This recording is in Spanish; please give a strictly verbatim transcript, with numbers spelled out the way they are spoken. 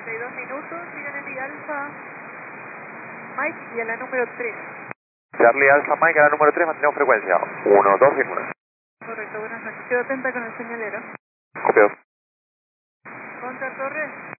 cuarenta y dos minutos, sigan en el Alfa Mike y a la número tres. Charlie Alfa Mike a la número tres, mantenemos frecuencia. uno, dos, uno. Correcto, buenas noches. Quedo atenta con el señalero. Copiado. Contra Torres.